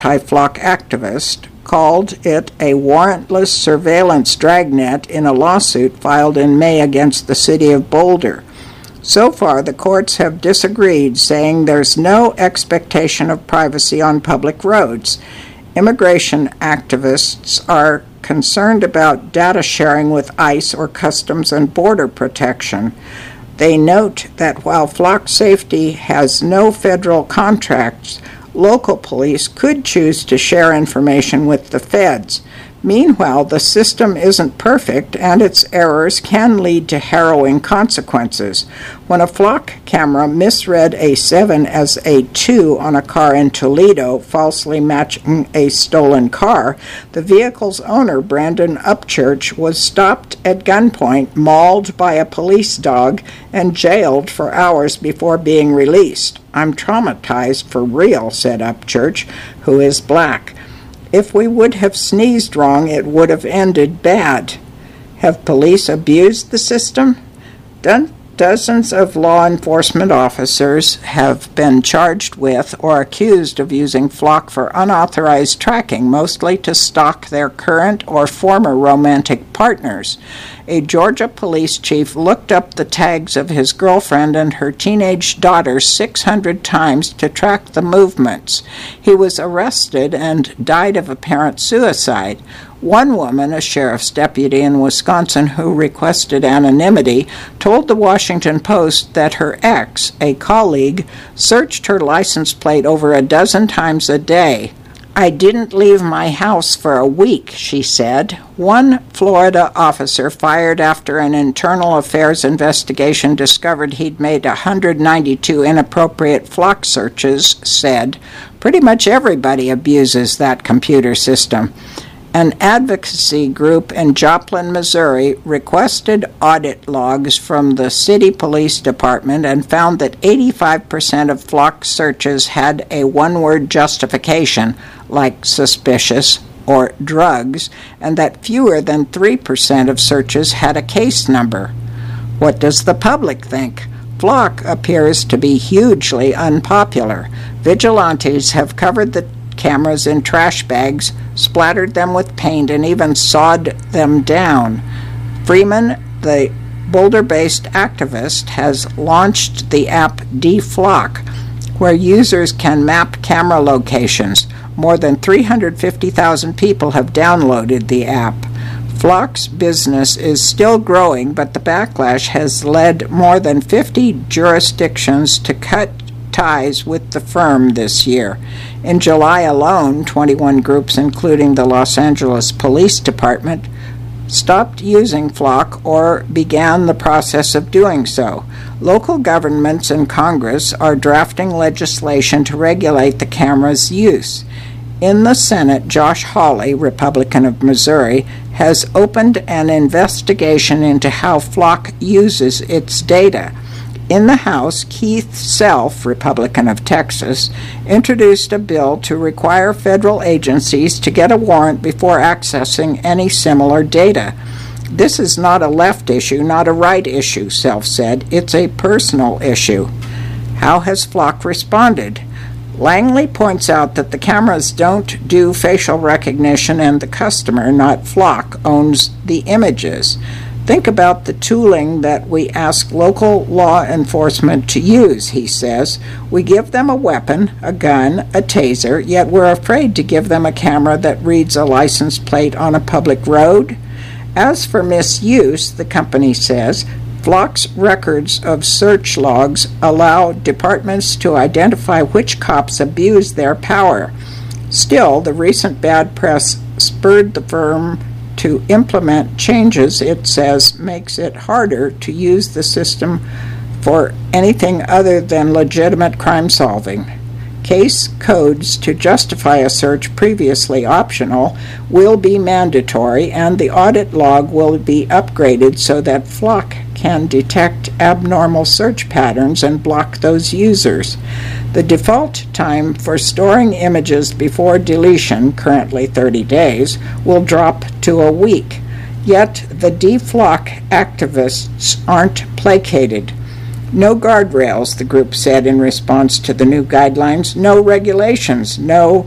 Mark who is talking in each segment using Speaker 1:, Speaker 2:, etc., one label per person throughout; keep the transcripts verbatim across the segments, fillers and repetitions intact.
Speaker 1: anti-Flock activist called it a warrantless surveillance dragnet in a lawsuit filed in May against the city of Boulder. So far, the courts have disagreed, saying there's no expectation of privacy on public roads. Immigration activists are concerned about data sharing with ICE or Customs and Border Protection. They note that while Flock Safety has no federal contracts, local police could choose to share information with the feds. Meanwhile, the system isn't perfect, and its errors can lead to harrowing consequences. When a Flock camera misread a seven as a two on a car in Toledo, falsely matching a stolen car, the vehicle's owner, Brandon Upchurch, was stopped at gunpoint, mauled by a police dog, and jailed for hours before being released. "I'm traumatized for real," said Upchurch, who is black. "If we would have sneezed wrong, it would have ended bad." Have police abused the system? Do- dozens of law enforcement officers have been charged with or accused of using Flock for unauthorized tracking, mostly to stalk their current or former romantic partners. A Georgia police chief looked up the tags of his girlfriend and her teenage daughter six hundred times to track the movements. He was arrested and died of apparent suicide. One woman, a sheriff's deputy in Wisconsin who requested anonymity, told the Washington Post that her ex, a colleague, searched her license plate over a dozen times a day. "I didn't leave my house for a week," she said. One Florida officer fired after an internal affairs investigation discovered he'd made one hundred ninety-two inappropriate Flock searches said, "Pretty much everybody abuses that computer system." An advocacy group in Joplin, Missouri, requested audit logs from the city police department and found that eighty-five percent of Flock searches had a one-word justification, like suspicious or drugs, and that fewer than three percent of searches had a case number. What does the public think? Flock appears to be hugely unpopular. Vigilantes have covered the cameras in trash bags, splattered them with paint, and even sawed them down. Freeman, the Boulder-based activist, has launched the app D-Flock, where users can map camera locations. More than three hundred fifty thousand people have downloaded the app. Flock's business is still growing, but the backlash has led more than fifty jurisdictions to cut ties with the firm this year. In July alone, twenty-one groups, including the Los Angeles Police Department, stopped using Flock or began the process of doing so. Local governments and Congress are drafting legislation to regulate the camera's use. In the Senate, Josh Hawley, Republican of Missouri, has opened an investigation into how Flock uses its data. In the House, Keith Self, Republican of Texas, introduced a bill to require federal agencies to get a warrant before accessing any similar data. This is not a left issue, not a right issue, Self said. It's a personal issue. How has Flock responded? Langley points out that the cameras don't do facial recognition and the customer, not Flock, owns the images. Think about the tooling that we ask local law enforcement to use, he says. We give them a weapon, a gun, a taser, yet we're afraid to give them a camera that reads a license plate on a public road. As for misuse, the company says, Flock's records of search logs allow departments to identify which cops abuse their power. Still, the recent bad press spurred the firm to implement changes it says makes it harder to use the system for anything other than legitimate crime solving. Case codes to justify a search previously optional will be mandatory, and the audit log will be upgraded so that Flock can detect abnormal search patterns and block those users. The default time for storing images before deletion, currently thirty days, will drop to a week. Yet the D-Flock activists aren't placated. No guardrails, the group said in response to the new guidelines, no regulations, no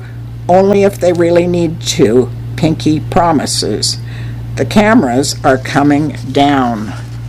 Speaker 1: only if they really need to. Pinky promises. The cameras are coming down.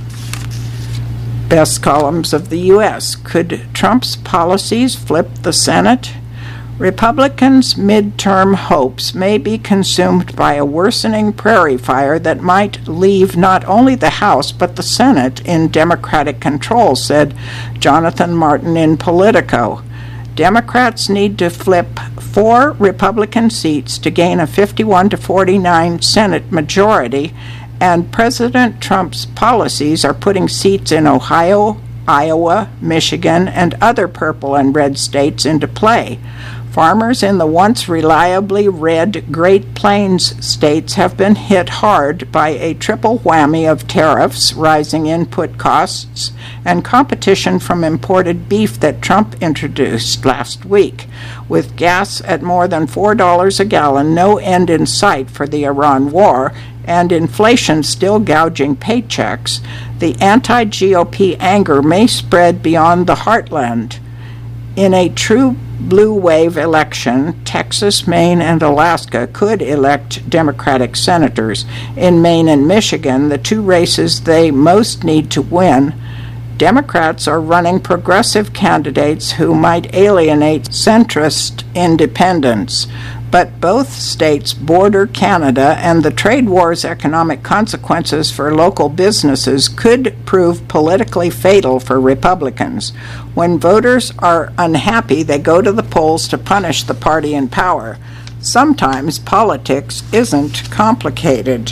Speaker 1: Best columns of the U S. Could Trump's policies flip the Senate? Republicans' midterm hopes may be consumed by a worsening prairie fire that might leave not only the House but the Senate in Democratic control, said Jonathan Martin in Politico. Democrats need to flip four Republican seats to gain a fifty-one to forty-nine Senate majority, and President Trump's policies are putting seats in Ohio, Iowa, Michigan, and other purple and red states into play. Farmers in the once reliably red Great Plains states have been hit hard by a triple whammy of tariffs, rising input costs, and competition from imported beef that Trump introduced last week. With gas at more than four dollars a gallon, no end in sight for the Iran war, and inflation still gouging paychecks, the anti-G O P anger may spread beyond the heartland. In a true blue wave election, Texas, Maine, and Alaska could elect Democratic senators. In Maine and Michigan, the two races they most need to win, Democrats are running progressive candidates who might alienate centrist independents. But both states border Canada, and the trade war's economic consequences for local businesses could prove politically fatal for Republicans. When voters are unhappy, they go to the polls to punish the party in power. Sometimes politics isn't complicated.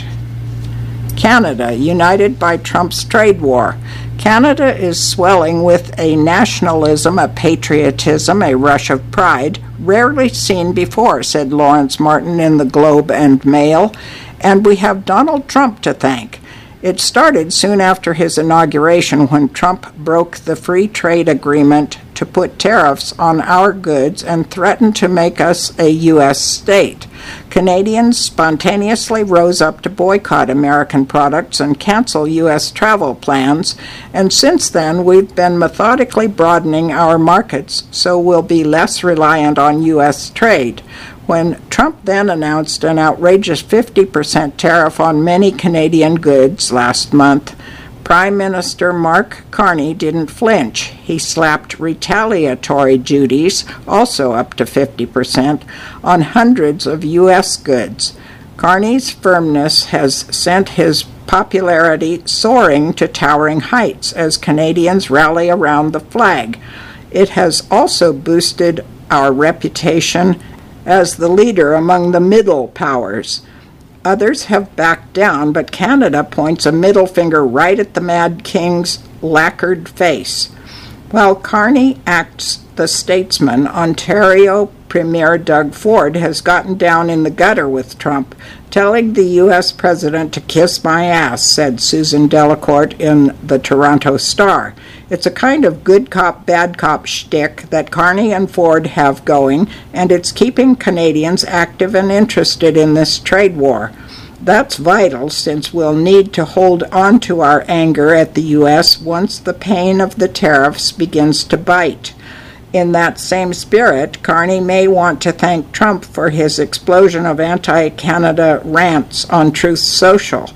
Speaker 1: Canada, united by Trump's trade war. Canada is swelling with a nationalism, a patriotism, a rush of pride, rarely seen before, said Lawrence Martin in the Globe and Mail, and we have Donald Trump to thank. It started soon after his inauguration, when Trump broke the free trade agreement to put tariffs on our goods and threatened to make us a U S state. Canadians spontaneously rose up to boycott American products and cancel U S travel plans, and since then we've been methodically broadening our markets so we'll be less reliant on U S trade. When Trump then announced an outrageous fifty percent tariff on many Canadian goods last month, Prime Minister Mark Carney didn't flinch. He slapped retaliatory duties, also up to fifty percent, on hundreds of U S goods. Carney's firmness has sent his popularity soaring to towering heights as Canadians rally around the flag. It has also boosted our reputation as the leader among the middle powers. Others have backed down, but Canada points a middle finger right at the Mad King's lacquered face. While Carney acts the statesman, Ontario Premier Doug Ford has gotten down in the gutter with Trump, telling the U S president to kiss my ass, said Susan Delacourt in the Toronto Star. It's a kind of good cop, bad cop shtick that Carney and Ford have going, and it's keeping Canadians active and interested in this trade war. That's vital, since we'll need to hold on to our anger at the U S once the pain of the tariffs begins to bite. In that same spirit, Carney may want to thank Trump for his explosion of anti-Canada rants on Truth Social.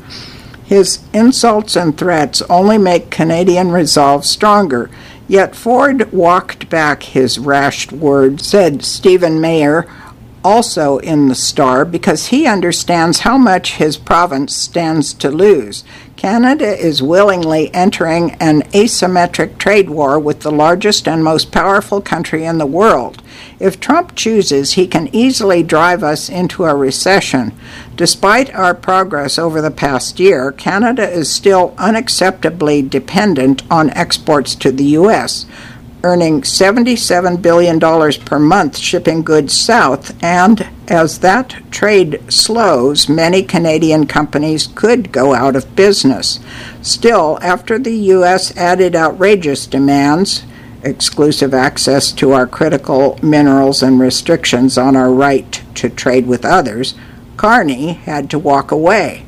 Speaker 1: His insults and threats only make Canadian resolve stronger, yet Ford walked back his rash words, said Stephen Mayer, also in the Star, because he understands how much his province stands to lose. Canada is willingly entering an asymmetric trade war with the largest and most powerful country in the world. If Trump chooses, he can easily drive us into a recession. Despite our progress over the past year, Canada is still unacceptably dependent on exports to the U S, earning seventy-seven billion dollars per month shipping goods south, and as that trade slows, many Canadian companies could go out of business. Still, after the U S added outrageous demands, exclusive access to our critical minerals and restrictions on our right to trade with others, Carney had to walk away.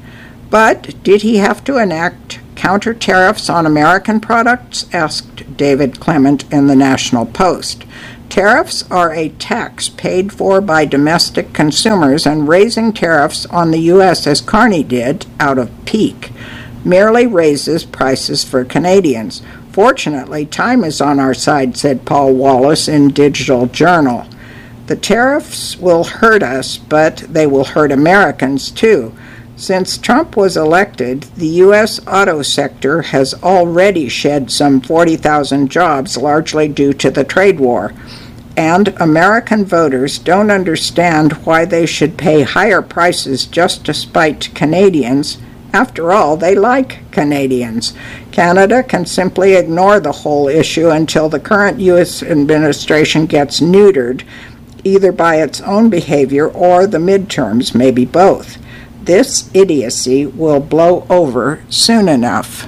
Speaker 1: But did he have to enact counter tariffs on American products? Asked David Clement in the National Post. Tariffs are a tax paid for by domestic consumers, and raising tariffs on the U S, as Carney did, out of pique, merely raises prices for Canadians. Fortunately, time is on our side, said Paul Wallace in Digital Journal. The tariffs will hurt us, but they will hurt Americans too. Since Trump was elected, the U S auto sector has already shed some forty thousand jobs, largely due to the trade war. And American voters don't understand why they should pay higher prices just to spite Canadians. After all, they like Canadians. Canada can simply ignore the whole issue until the current U S administration gets neutered, either by its own behavior or the midterms, maybe both. This idiocy will blow over soon enough.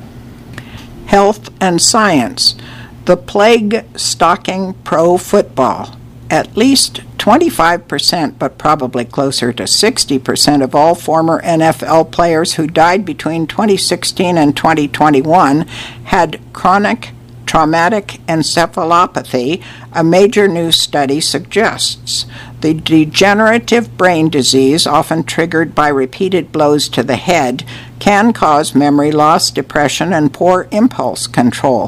Speaker 1: Health and science. The plague stalking pro football. At least twenty-five percent, but probably closer to sixty percent of all former N F L players who died between twenty sixteen and twenty twenty-one had chronic traumatic encephalopathy, a major new study suggests. The degenerative brain disease, often triggered by repeated blows to the head, can cause memory loss, depression, and poor impulse control.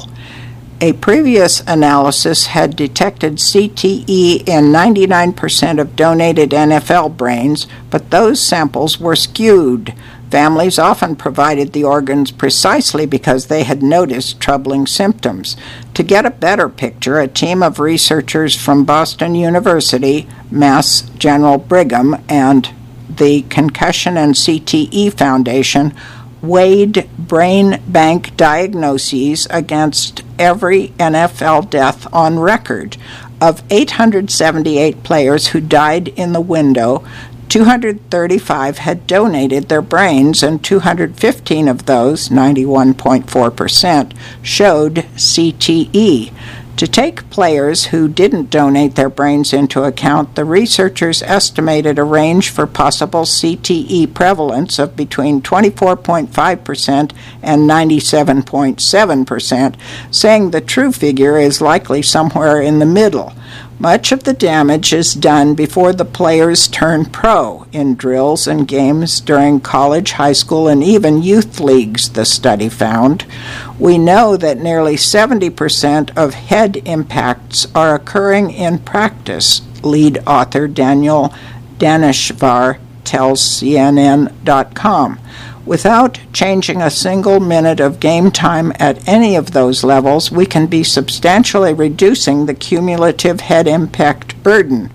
Speaker 1: A previous analysis had detected C T E in ninety-nine percent of donated N F L brains, but those samples were skewed. Families often provided the organs precisely because they had noticed troubling symptoms. To get a better picture, a team of researchers from Boston University, Mass General Brigham, and the Concussion and C T E Foundation weighed brain bank diagnoses against every N F L death on record. Of eight hundred seventy-eight players who died in the window, two hundred thirty-five had donated their brains, and two hundred fifteen of those, ninety-one point four percent, showed C T E. To take players who didn't donate their brains into account, the researchers estimated a range for possible C T E prevalence of between twenty-four point five percent and ninety-seven point seven percent, saying the true figure is likely somewhere in the middle. Much of the damage is done before the players turn pro in drills and games during college, high school, and even youth leagues, the study found. We know that nearly seventy percent of head impacts are occurring in practice, lead author Daniel Daneshvar tells C N N dot com. Without changing a single minute of game time at any of those levels, we can be substantially reducing the cumulative head impact burden.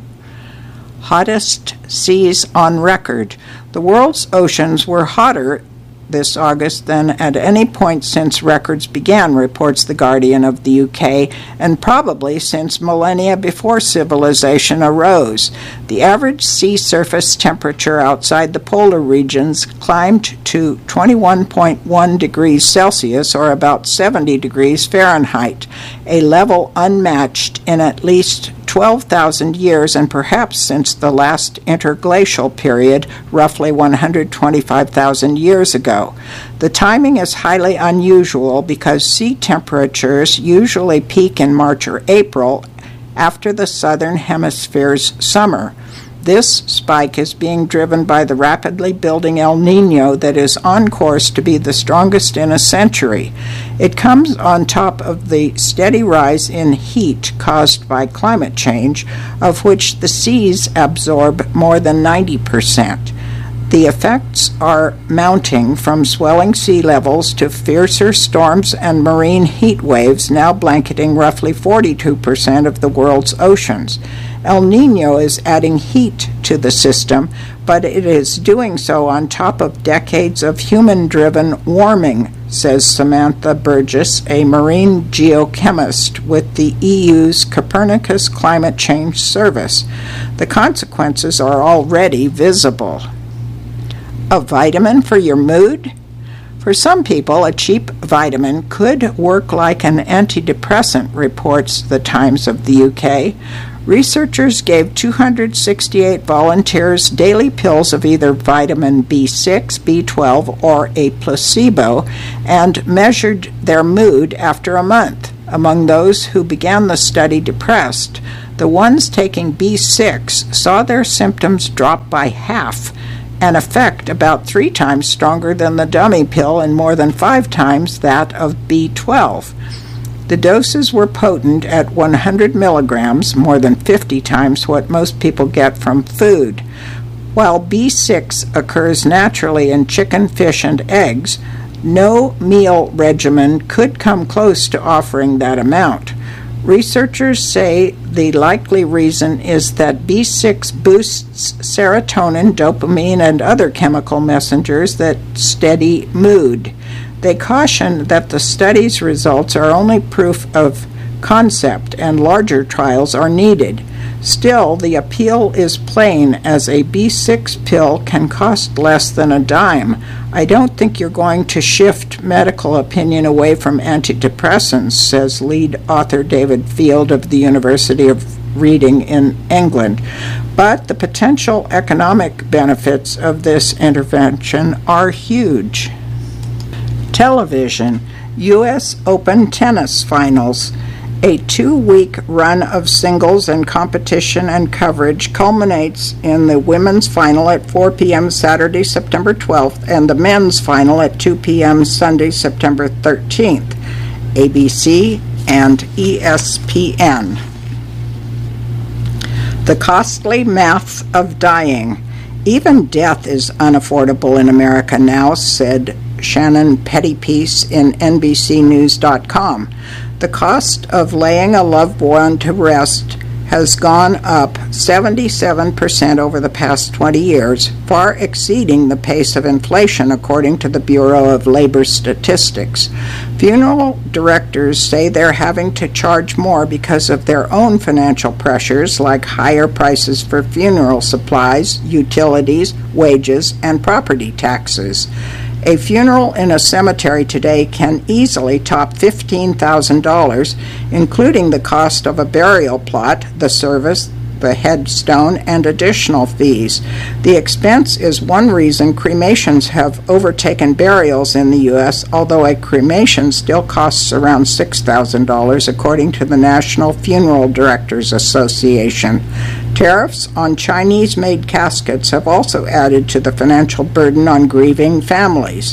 Speaker 1: Hottest seas on record. The world's oceans were hotter this August than at any point since records began, reports The Guardian of the U K, and probably since millennia before civilization arose. The average sea surface temperature outside the polar regions climbed to twenty-one point one degrees Celsius, or about seventy degrees Fahrenheit, a level unmatched in at least twelve thousand years, and perhaps since the last interglacial period, roughly one hundred twenty-five thousand years ago. The timing is highly unusual because sea temperatures usually peak in March or April after the southern hemisphere's summer. This spike is being driven by the rapidly building El Niño that is on course to be the strongest in a century. It comes on top of the steady rise in heat caused by climate change, of which the seas absorb more than ninety percent. The effects are mounting from swelling sea levels to fiercer storms and marine heat waves now blanketing roughly forty-two percent of the world's oceans. El Niño is adding heat to the system, but it is doing so on top of decades of human-driven warming, says Samantha Burgess, a marine geochemist with the E U's Copernicus Climate Change Service. The consequences are already visible. A vitamin for your mood? For some people, a cheap vitamin could work like an antidepressant, reports the Times of the U K. Researchers gave two hundred sixty-eight volunteers daily pills of either vitamin B six, B twelve, or a placebo and measured their mood after a month. Among those who began the study depressed, the ones taking B six saw their symptoms drop by half, an effect about three times stronger than the dummy pill and more than five times that of B twelve. The doses were potent at one hundred milligrams, more than fifty times what most people get from food. While B six occurs naturally in chicken, fish, and eggs, no meal regimen could come close to offering that amount. Researchers say the likely reason is that B six boosts serotonin, dopamine, and other chemical messengers that steady mood. They caution that the study's results are only proof of concept and larger trials are needed. Still, the appeal is plain, as a B six pill can cost less than a dime. I don't think you're going to shift medical opinion away from antidepressants, says lead author David Field of the University of Reading in England. But the potential economic benefits of this intervention are huge. Television. U S Open Tennis Finals. A two-week run of singles and competition and coverage culminates in the women's final at four p.m. Saturday, September twelfth, and the men's final at two p.m. Sunday, September thirteenth. A B C and E S P N. The costly math of dying. Even death is unaffordable in America now, said Shannon Pettypiece in N B C News dot com. The cost of laying a loved one to rest has gone up seventy-seven percent over the past twenty years, far exceeding the pace of inflation, according to the Bureau of Labor Statistics. Funeral directors say they're having to charge more because of their own financial pressures, like higher prices for funeral supplies, utilities, wages, and property taxes. A funeral in a cemetery today can easily top fifteen thousand dollars, including the cost of a burial plot, the service, the headstone, and additional fees. The expense is one reason cremations have overtaken burials in the U S, although a cremation still costs around six thousand dollars, according to the National Funeral Directors Association. Tariffs on Chinese-made caskets have also added to the financial burden on grieving families.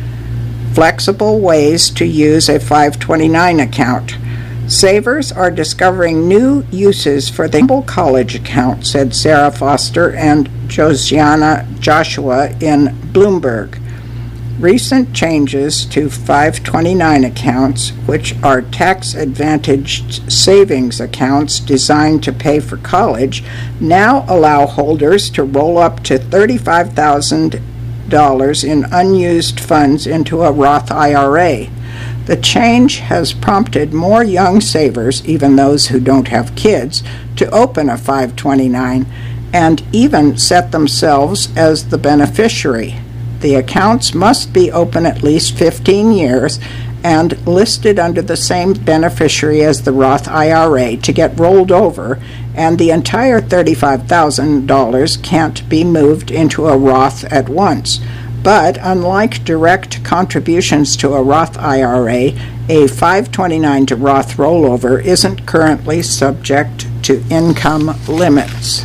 Speaker 1: Flexible ways to use a five twenty-nine account. Savers are discovering new uses for the Humble College account, said Sarah Foster and Josiana Joshua in Bloomberg. Recent changes to five twenty-nine accounts, which are tax-advantaged savings accounts designed to pay for college, now allow holders to roll up to thirty-five thousand dollars in unused funds into a Roth I R A. The change has prompted more young savers, even those who don't have kids, to open a five twenty-nine and even set themselves as the beneficiary. The accounts must be open at least fifteen years and listed under the same beneficiary as the Roth I R A to get rolled over, and the entire thirty-five thousand dollars can't be moved into a Roth at once. But unlike direct contributions to a Roth I R A, a five twenty-nine to Roth rollover isn't currently subject to income limits.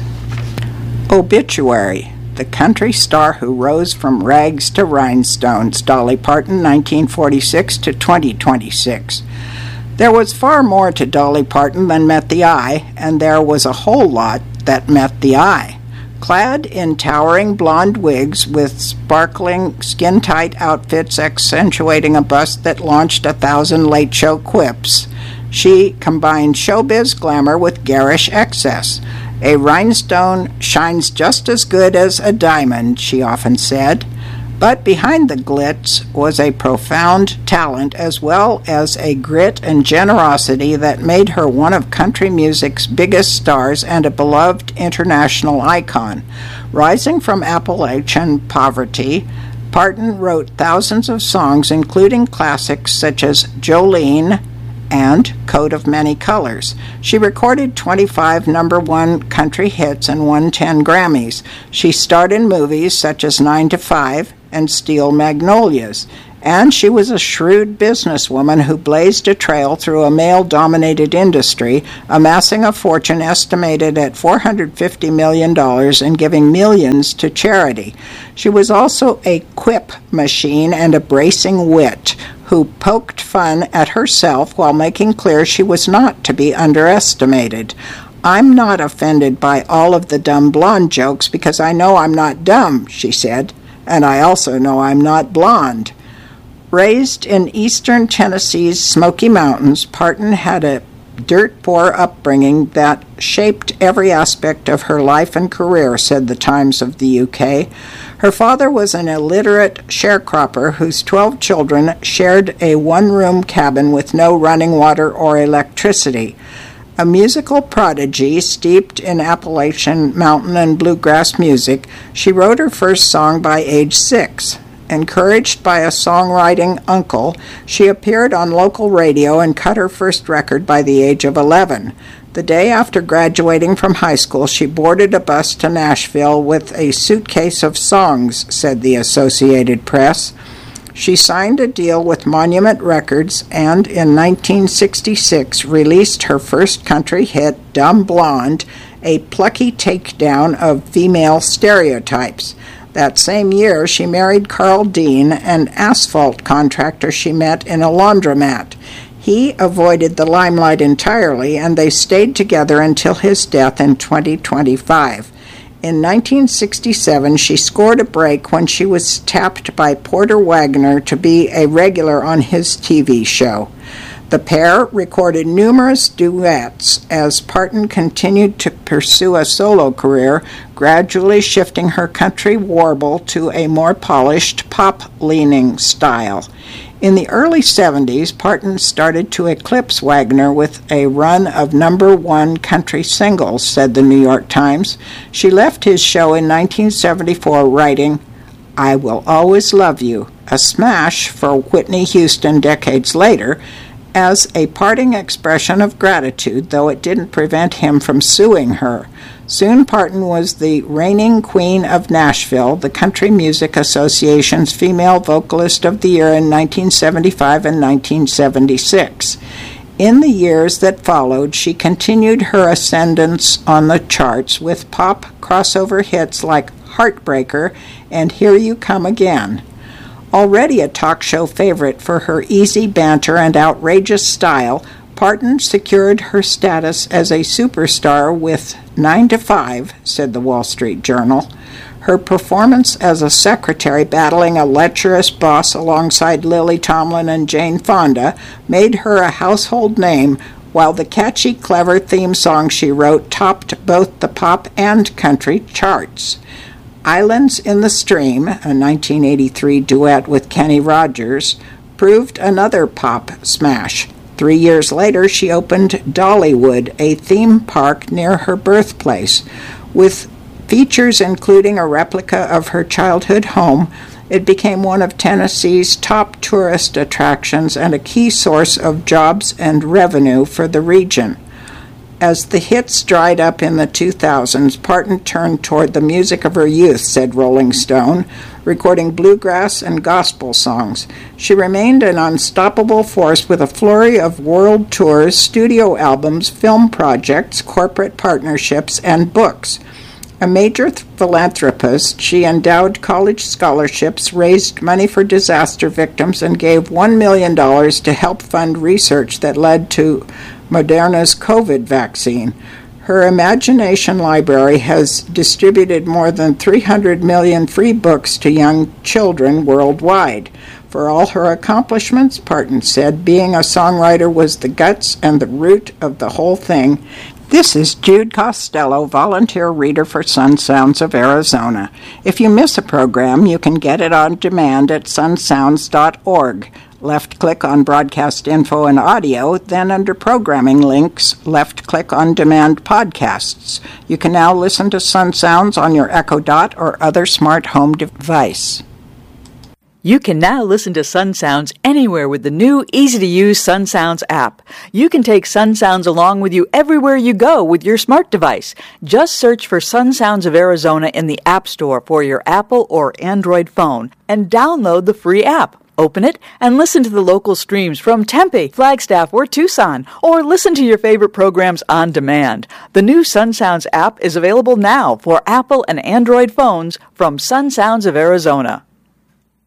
Speaker 1: Obituary. The country star who rose from rags to rhinestones, Dolly Parton, nineteen forty-six to twenty twenty-six. There was far more to Dolly Parton than met the eye, and there was a whole lot that met the eye. Clad in towering blonde wigs with sparkling skin-tight outfits accentuating a bust that launched a thousand late-show quips, she combined showbiz glamour with garish excess. A rhinestone shines just as good as a diamond, she often said. But behind the glitz was a profound talent, as well as a grit and generosity that made her one of country music's biggest stars and a beloved international icon. Rising from Appalachian poverty, Parton wrote thousands of songs, including classics such as Jolene and Coat of Many Colors. She recorded twenty-five number one country hits and won ten Grammys. She starred in movies such as Nine to Five and Steel Magnolias, And she was a shrewd businesswoman who blazed a trail through a male-dominated industry, amassing a fortune estimated at four hundred fifty million dollars and giving millions to charity. She was also a quip machine and a bracing wit who poked fun at herself while making clear she was not to be underestimated. "I'm not offended by all of the dumb blonde jokes because I know I'm not dumb," she said, "and I also know I'm not blonde." Raised in eastern Tennessee's Smoky Mountains, Parton had a dirt-poor upbringing that shaped every aspect of her life and career, said the Times of the U K. Her father was an illiterate sharecropper whose twelve children shared a one-room cabin with no running water or electricity. A musical prodigy steeped in Appalachian mountain and bluegrass music, she wrote her first song by age six. Encouraged by a songwriting uncle, she appeared on local radio and cut her first record by the age of eleven. The day after graduating from high school, she boarded a bus to Nashville with a suitcase of songs, said the Associated Press. She signed a deal with Monument Records and in nineteen sixty-six released her first country hit, Dumb Blonde, a plucky takedown of female stereotypes. That same year, she married Carl Dean, an asphalt contractor she met in a laundromat. He avoided the limelight entirely, and they stayed together until his death in twenty twenty-five. In nineteen sixty-seven, she scored a break when she was tapped by Porter Wagoner to be a regular on his T V show. The pair recorded numerous duets as Parton continued to pursue a solo career, gradually shifting her country warble to a more polished, pop-leaning style. In the early seventies, Parton started to eclipse Wagoner with a run of number one country singles, said the New York Times. She left his show in nineteen seventy-four writing, "I Will Always Love You," a smash for Whitney Houston decades later, as a parting expression of gratitude, though it didn't prevent him from suing her. Soon Parton was the reigning queen of Nashville, the Country Music Association's Female Vocalist of the Year in nineteen seventy-five and nineteen seventy-six. In the years that followed, she continued her ascendance on the charts with pop crossover hits like Heartbreaker and Here You Come Again. Already a talk show favorite for her easy banter and outrageous style, Parton secured her status as a superstar with nine to five, said the Wall Street Journal. Her performance as a secretary battling a lecherous boss alongside Lily Tomlin and Jane Fonda made her a household name, while the catchy, clever theme song she wrote topped both the pop and country charts. Islands in the Stream, a nineteen eighty-three duet with Kenny Rogers, proved another pop smash. Three years later, she opened Dollywood, a theme park near her birthplace. With features including a replica of her childhood home, it became one of Tennessee's top tourist attractions and a key source of jobs and revenue for the region. As the hits dried up in the two thousands, Parton turned toward the music of her youth, said Rolling Stone, recording bluegrass and gospel songs. She remained an unstoppable force with a flurry of world tours, studio albums, film projects, corporate partnerships, and books. A major th- philanthropist, she endowed college scholarships, raised money for disaster victims, and gave one million dollars to help fund research that led to Moderna's COVID vaccine. Her Imagination Library has distributed more than three hundred million free books to young children worldwide. For all her accomplishments, Parton said, being a songwriter was the guts and the root of the whole thing. This is Jude Costello, volunteer reader for Sun Sounds of Arizona. If you miss a program, you can get it on demand at sun sounds dot org. Left-click on Broadcast Info and Audio, then under Programming Links, left-click on Demand Podcasts. You can now listen to Sun Sounds on your Echo Dot or other smart home device.
Speaker 2: You can now listen to Sun Sounds anywhere with the new, easy-to-use Sun Sounds app. You can take Sun Sounds along with you everywhere you go with your smart device. Just search for Sun Sounds of Arizona in the App Store for your Apple or Android phone and download the free app. Open it and listen to the local streams from Tempe, Flagstaff, or Tucson, or listen to your favorite programs on demand. The new Sun Sounds app is available now for Apple and Android phones from Sun Sounds of Arizona.